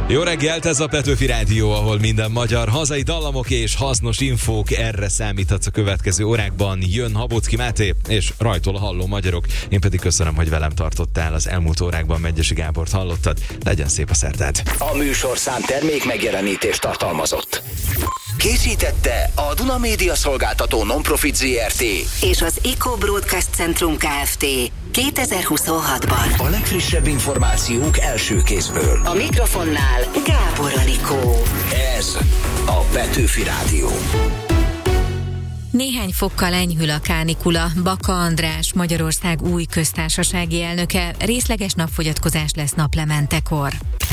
Jó reggelt, ez a Petőfi Rádió, ahol minden magyar hazai dallamok és hasznos infók, erre számíthatsz a következő órákban. Jön Habocki Máté és rajtól a halló magyarok. Én pedig köszönöm, hogy velem tartottál. Az elmúlt órákban Medgyessy Gábort hallottad. Legyen szép a szerdád. A műsorszám termék megjelenítést tartalmazott. Készítette a Duna Média Szolgáltató Non-Profit Zrt. és az Eco Broadcast Centrum Kft. 2026-ban. A legfrissebb információk első kézből. A mikrofonnál Gábor Anikó. Ez a Petőfi Rádió. Néhány fokkal enyhül a kánikula. Baka András, Magyarország új köztársasági elnöke, részleges napfogyatkozás lesz naplementekor.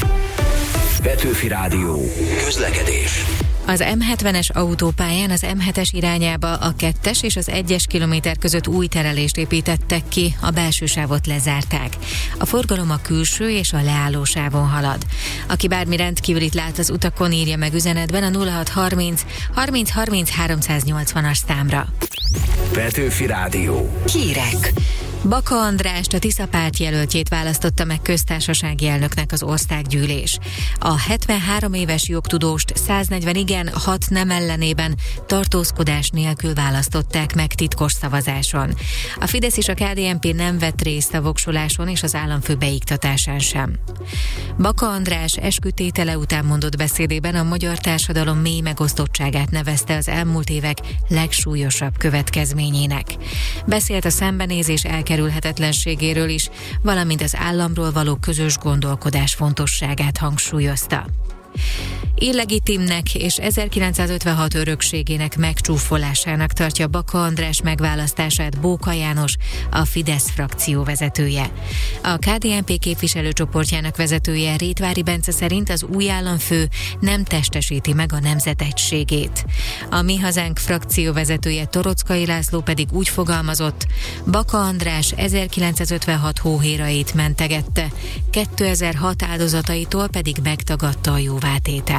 Petőfi Rádió. Közlekedés. Az M70-es autópályán az M7-es irányába a 2-es és az 1-es kilométer között új terelést építettek ki, a belső sávot lezárták. A forgalom a külső és a leálló sávon halad. Aki bármi rendkívülit lát az utakon, írja meg üzenetben a 0630 30 30 380-as számra. Petőfi Rádió. Hírek. Baka Andrást, a Tisza párt jelöltjét választotta meg köztársasági elnöknek az országgyűlés. A 73 éves jogtudóst 140 igen, 6 nem ellenében tartózkodás nélkül választották meg titkos szavazáson. A Fidesz és a KDNP nem vett részt a voksoláson és az államfő beiktatásán sem. Baka András eskütétele után mondott beszédében a magyar társadalom mély megosztottságát nevezte az elmúlt évek legsúlyosabb következményének. Beszélt a szembenézés elkerülhetetlenségéről is, valamint az államról való közös gondolkodás fontosságát hangsúlyozta. Illegitimnek és 1956 örökségének megcsúfolásának tartja Baka András megválasztását Bóka János, a Fidesz frakció vezetője. A KDNP képviselőcsoportjának vezetője, Rétvári Bence szerint az új államfő nem testesíti meg a nemzet egységét. A Mi Hazánk frakció vezetője, Torockai László pedig úgy fogalmazott, Baka András 1956 hóhérait mentegette, 2006 áldozataitól pedig megtagadta a jóvátételt.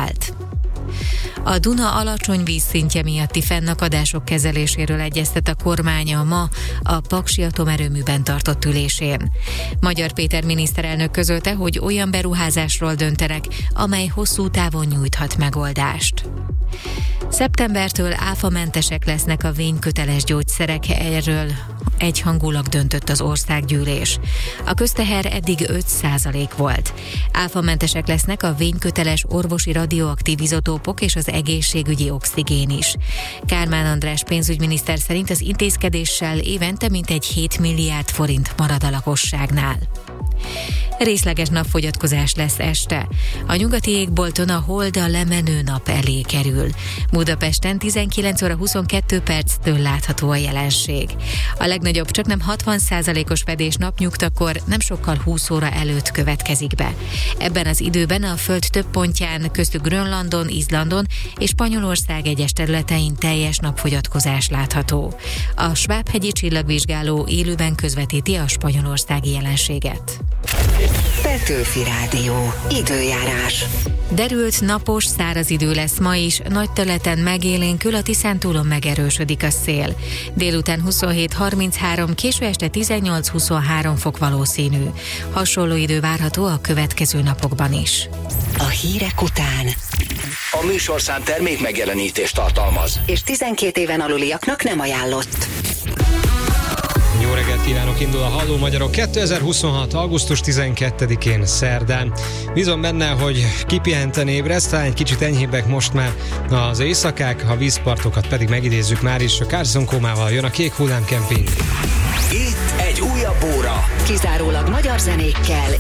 A Duna alacsony vízszintje miatti fennakadások kezeléséről egyeztet a kormánya ma a Paksi atomerőműben tartott ülésén. Magyar Péter miniszterelnök közölte, hogy olyan beruházásról döntenek, amely hosszú távon nyújthat megoldást. Szeptembertől áfamentesek lesznek a vényköteles gyógyszerek, erről egyhangulag döntött az országgyűlés. A közteher eddig 5% volt. Áfamentesek lesznek a vényköteles orvosi radioaktív izotópok és az egészségügyi oxigén is. Kármán András pénzügyminiszter szerint az intézkedéssel évente mintegy 7 milliárd forint marad a lakosságnál. Részleges napfogyatkozás lesz este. A nyugati égbolton a hold a lemenő nap elé kerül. Budapesten 19 óra 22 perctől látható a jelenség. A legnagyobb csaknem 60%-os fedés napnyugtakor, nem sokkal 20 óra előtt következik be. Ebben az időben a föld több pontján, köztük Grönlandon, Izlandon és Spanyolország egyes területein teljes napfogyatkozás látható. A Svábhegyi csillagvizsgáló élőben közvetíti a spanyolországi jelenséget. Petőfi Rádió. Időjárás. Derült, napos, száraz idő lesz ma is, nagy területen megélénkül, a Tiszántúlon megerősödik a szél. Délután 27-33, késő este 18-23 fok valószínű. Hasonló idő várható a következő napokban is. A hírek után. A műsorszám termék megjelenítést tartalmaz. És 12 éven aluliaknak nem ajánlott. Jó reggelt kívánok, indul a Halló Magyarok 2026. augusztus 12-én szerdán. Bízom benne, hogy kipihenten ébredsz, talán egy kicsit enyhébbek most már az éjszakák, a vízpartokat pedig megidézzük már is. A Carson Komával jön a Kék Hullám Kemping. Itt egy újabb óra. Kizárólag magyar zenékkel